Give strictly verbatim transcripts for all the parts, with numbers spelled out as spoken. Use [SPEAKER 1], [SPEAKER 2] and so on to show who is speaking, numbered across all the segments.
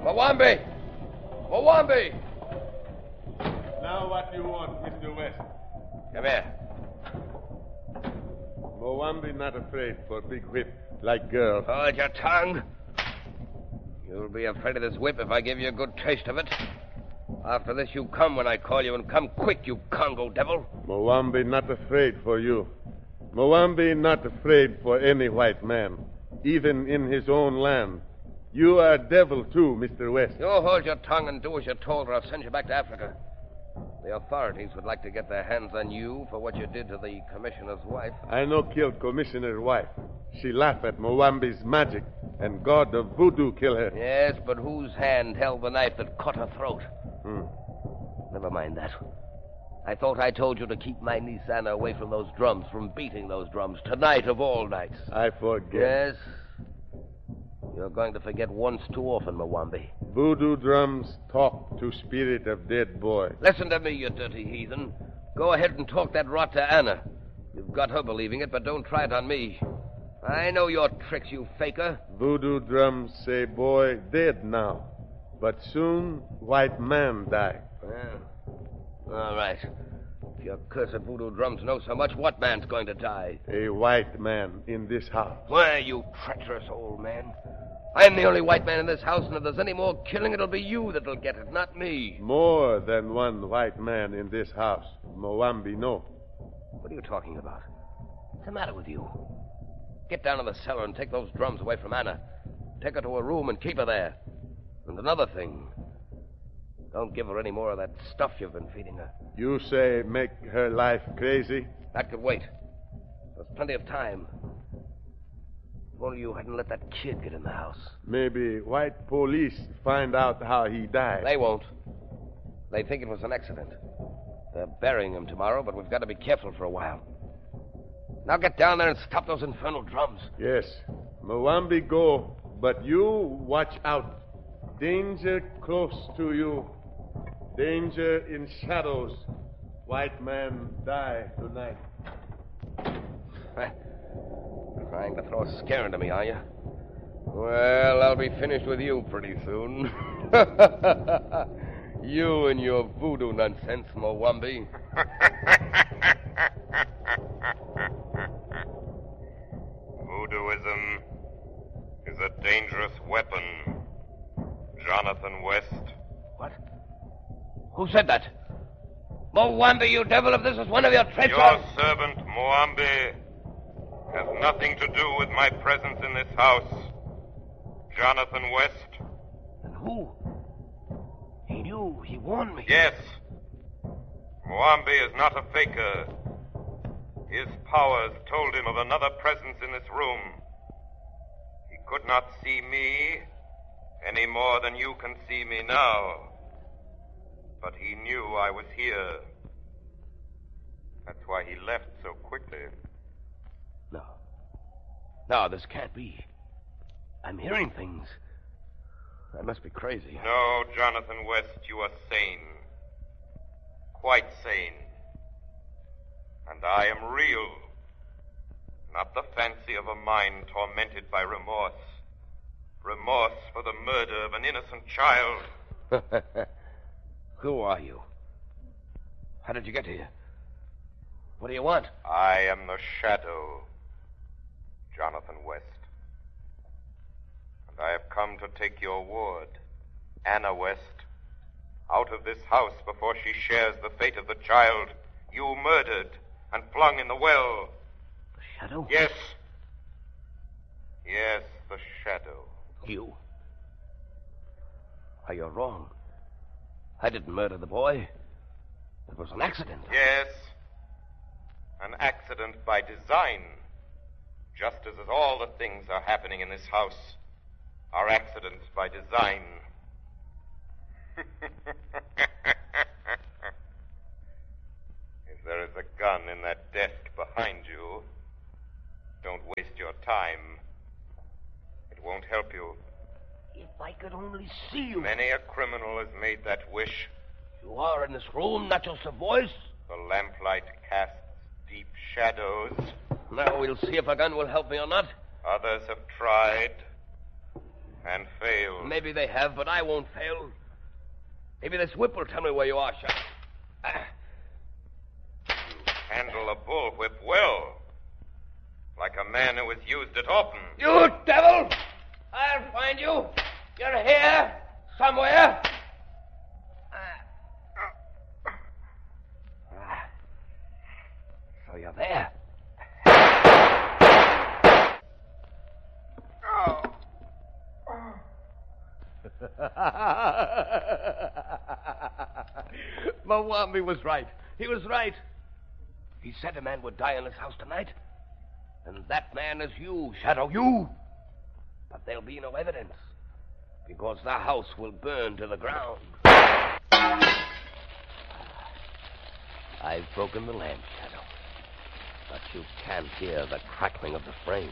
[SPEAKER 1] Mwambi! Mwambi!
[SPEAKER 2] Now what do you want, Mister West?
[SPEAKER 1] Come here.
[SPEAKER 2] Mwambi not afraid for big whip like girl.
[SPEAKER 1] Hold your tongue. You'll be afraid of this whip if I give you a good taste of it. After this, you come when I call you, and come quick, you Congo devil.
[SPEAKER 2] Mwambi not afraid for you. Mwambi not afraid for any white man, even in his own land. You are devil too, Mister West.
[SPEAKER 1] You hold your tongue and do as you're told, or I'll send you back to Africa. The authorities would like to get their hands on you for what you did to the commissioner's wife.
[SPEAKER 2] I no killed commissioner's wife. She laughed at Mwambi's magic, and God of voodoo kill her.
[SPEAKER 1] Yes, but whose hand held the knife that cut her throat?
[SPEAKER 2] Hmm.
[SPEAKER 1] Never mind that. I thought I told you to keep my niece Anna away from those drums, from beating those drums, tonight of all nights.
[SPEAKER 2] I forget.
[SPEAKER 1] Yes? You're going to forget once too often, Mwambi.
[SPEAKER 2] Voodoo drums talk to spirit of dead boy.
[SPEAKER 1] Listen to me, you dirty heathen. Go ahead and talk that rot to Anna. You've got her believing it, but don't try it on me. I know your tricks, you faker.
[SPEAKER 2] Voodoo drums say boy dead now, but soon white man die.
[SPEAKER 1] Well, all right. If your cursed voodoo drums know so much, what man's going to die?
[SPEAKER 2] A white man in this house.
[SPEAKER 1] Why, you treacherous old man. I'm the only white man in this house, and if there's any more killing, it'll be you that'll get it, not me.
[SPEAKER 2] More than one white man in this house. Mwambi no.
[SPEAKER 1] What are you talking about? What's the matter with you? Get down in the cellar and take those drums away from Anna. Take her to a room and keep her there. And another thing, don't give her any more of that stuff you've been feeding her.
[SPEAKER 2] You say make her life crazy?
[SPEAKER 1] That could wait. There's plenty of time. If only you hadn't let that kid get in the house.
[SPEAKER 2] Maybe white police find out how he died.
[SPEAKER 1] They won't. They think it was an accident. They're burying him tomorrow, but we've got to be careful for a while. Now get down there and stop those infernal drums.
[SPEAKER 2] Yes. Mwambi go, but you watch out. Danger close to you. Danger in shadows. White man die tonight.
[SPEAKER 1] Trying to throw a scare into me, are you? Well, I'll be finished with you pretty soon. You and your voodoo nonsense, Mwambi.
[SPEAKER 3] Voodooism is a dangerous weapon, Jonathan West.
[SPEAKER 1] What? Who said that? Mwambi, you devil, if this is one of your traitors...
[SPEAKER 3] Your servant, Mwambi, has nothing to do with my presence in this house. Jonathan West.
[SPEAKER 1] And who? He knew. He warned me.
[SPEAKER 3] Yes. Mwambi is not a faker. His powers told him of another presence in this room. He could not see me any more than you can see me now. But he knew I was here. That's why he left so quickly.
[SPEAKER 1] No. No, this can't be. I'm hearing things. I must be crazy.
[SPEAKER 3] No, Jonathan West, you are sane. Quite sane. And I am real. Not the fancy of a mind tormented by remorse. Remorse for the murder of an innocent child.
[SPEAKER 1] Who are you? How did you get here? What do you want?
[SPEAKER 3] I am the Shadow, Jonathan West. And I have come to take your ward, Anna West, out of this house before she shares the fate of the child you murdered and flung in the well.
[SPEAKER 1] The Shadow?
[SPEAKER 3] Yes. Yes, the Shadow.
[SPEAKER 1] You? Why, you're wrong. I didn't murder the boy. It was an accident.
[SPEAKER 3] Yes. An accident by design. Just as all the things are happening in this house are accidents by design. If there is a gun in that desk behind you, don't waste your time. It won't help you.
[SPEAKER 1] If I could only see you.
[SPEAKER 3] Many a criminal has made that wish.
[SPEAKER 1] You are in this room, not just a voice.
[SPEAKER 3] The lamplight casts deep shadows.
[SPEAKER 1] Now we'll see if a gun will help me or not.
[SPEAKER 3] Others have tried And failed.
[SPEAKER 1] Maybe they have, but I won't fail. Maybe this whip will tell me where you are, Shadow. Ah.
[SPEAKER 3] You handle a bullwhip well. Like a man who has used it often.
[SPEAKER 1] You devil! I'll find you. You're here, somewhere. Ah. Ah. So you're there. Mwambi was right. He was right. He said a man would die in this house tonight. And that man is you, Shadow, you. But there'll be no evidence. Because the house will burn to the ground. I've broken the lamp, Shadow. But you can't hear the crackling of the frame.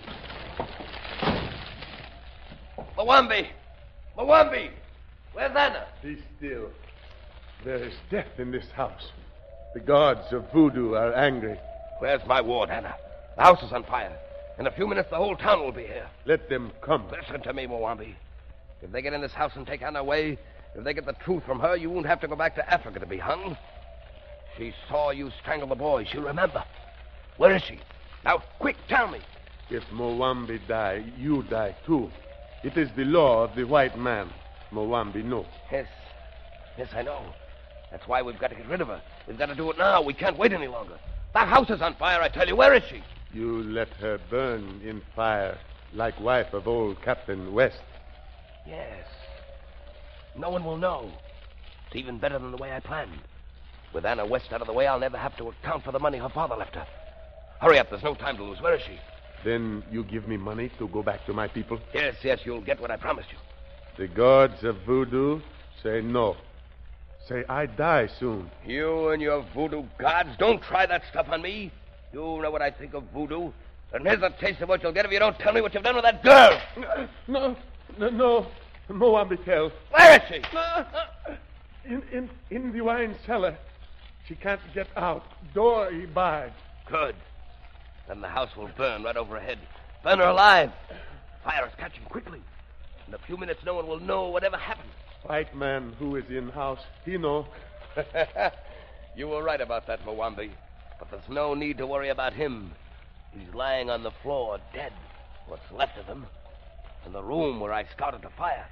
[SPEAKER 1] Mwambi! Mwambi! Where's Anna?
[SPEAKER 2] Be still. There is death in this house. The gods of voodoo are angry.
[SPEAKER 1] Where's my ward, Anna? The house is on fire. In a few minutes, the whole town will be here.
[SPEAKER 2] Let them come.
[SPEAKER 1] Listen to me, Mwambi. If they get in this house and take Anna away, if they get the truth from her, you won't have to go back to Africa to be hung. She saw you strangle the boy. She'll remember. Where is she? Now, quick, tell me.
[SPEAKER 2] If Mwambi die, you die too. It is the law of the white man. Mwambi knows.
[SPEAKER 1] Yes. Yes, I know. That's why we've got to get rid of her. We've got to do it now. We can't wait any longer. The house is on fire, I tell you. Where is she?
[SPEAKER 2] You let her burn in fire, like wife of old Captain West.
[SPEAKER 1] Yes. No one will know. It's even better than the way I planned. With Anna West out of the way, I'll never have to account for the money her father left her. Hurry up. There's no time to lose. Where is she?
[SPEAKER 2] Then you give me money to go back to my people?
[SPEAKER 1] Yes, yes. You'll get what I promised you.
[SPEAKER 2] The gods of voodoo say no. Say I die soon.
[SPEAKER 1] You and your voodoo gods, don't try that stuff on me. You know what I think of voodoo. And here's a taste of what you'll get if you don't tell me what you've done with that girl.
[SPEAKER 2] No, no, no. Mwambi tell.
[SPEAKER 1] Where is she?
[SPEAKER 2] In, in, in the wine cellar. She can't get out. Door he barred.
[SPEAKER 1] Good. Then the house will burn right overhead. Burn her alive. Fire is catching quickly. In a few minutes, no one will know whatever happened.
[SPEAKER 2] White man who is in house, he know.
[SPEAKER 1] You were right about that, Mwambi. But there's no need to worry about him. He's lying on the floor, dead. What's left of him. In the room where I started the fire.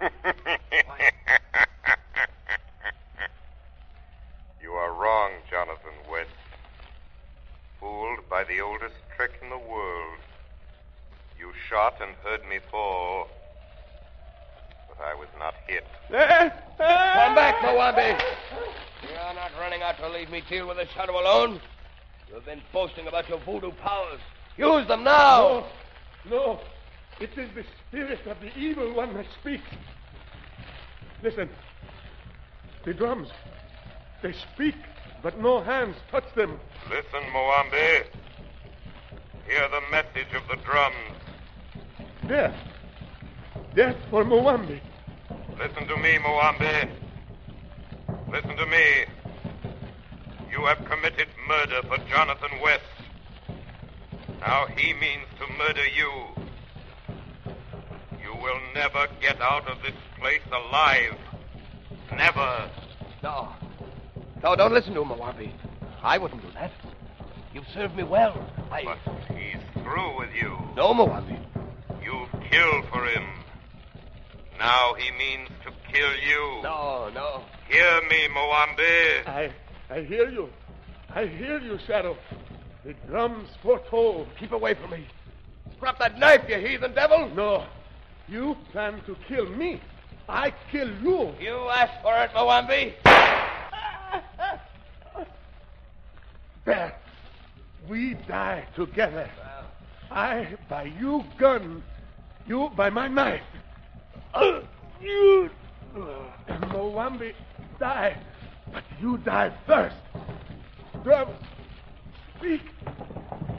[SPEAKER 3] You are wrong, Jonathan West. Fooled by the oldest trick in the world. You shot and heard me fall. But I was not hit.
[SPEAKER 1] Come back, Mwambi. You're not running out to leave me deal with the Shadow alone. You've been boasting about your voodoo powers. Use them now.
[SPEAKER 2] No, no. It is the spirit of the evil one that speaks. Listen. The drums. They speak, but no hands touch them.
[SPEAKER 3] Listen, Mwambi. Hear the message of the drums.
[SPEAKER 2] Death. Death for Mwambi.
[SPEAKER 3] Listen to me, Mwambi. Listen to me. You have committed murder for Jonathan West. Now he means to murder you. You will never get out of this place alive. Never.
[SPEAKER 1] No. No, don't listen to him, Mwambi. I wouldn't do that. You've served me well. I...
[SPEAKER 3] But he's through with you.
[SPEAKER 1] No, Mwambi.
[SPEAKER 3] You've killed for him. Now he means to kill you.
[SPEAKER 1] No, no.
[SPEAKER 3] Hear me, Mwambi.
[SPEAKER 2] I, I hear you. I hear you, Shadow. The drums foretold.
[SPEAKER 1] Keep away from me. Drop that knife, you heathen devil.
[SPEAKER 2] No. You plan to kill me. I kill you.
[SPEAKER 1] You asked for it, Mwambi.
[SPEAKER 2] There. We die together. I by you gun. You by my knife. Uh, you. Mwambi die. But you die first. Drums, speak.